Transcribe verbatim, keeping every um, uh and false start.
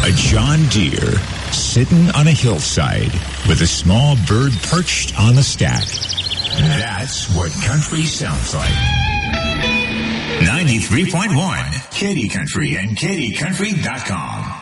A John Deere sitting on a hillside with a small bird perched on the stack. That's what country sounds like. ninety-three point one, Katy Country and Katy Country dot com.